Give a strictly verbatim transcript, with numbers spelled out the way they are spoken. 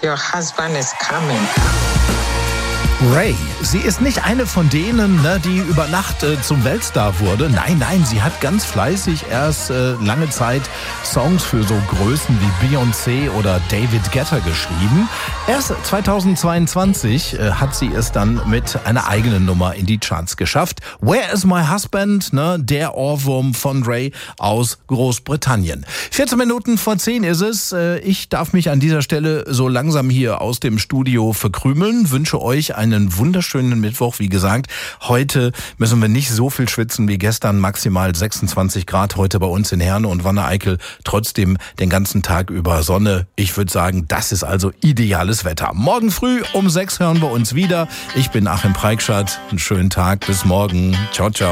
your husband is coming. Ray, sie ist nicht eine von denen, ne, die über Nacht äh, zum Weltstar wurde. Nein, nein, sie hat ganz fleißig erst äh, lange Zeit Songs für so Größen wie Beyoncé oder David Guetta geschrieben. Erst zweitausendzweiundzwanzig äh, hat sie es dann mit einer eigenen Nummer in die Charts geschafft. Where is my husband? Ne, der Ohrwurm von Ray aus Großbritannien. vierzehn Minuten vor zehn ist es. Äh, ich darf mich an dieser Stelle so langsam hier aus dem Studio verkrümeln. Wünsche euch einen einen wunderschönen Mittwoch. Wie gesagt, heute müssen wir nicht so viel schwitzen wie gestern, maximal sechsundzwanzig Grad heute bei uns in Herne und Wanne-Eickel. Trotzdem den ganzen Tag über Sonne. Ich würde sagen, das ist also ideales Wetter. Morgen früh um sechs hören wir uns wieder. Ich bin Achim Preikschat. Einen schönen Tag. Bis morgen. Ciao, ciao.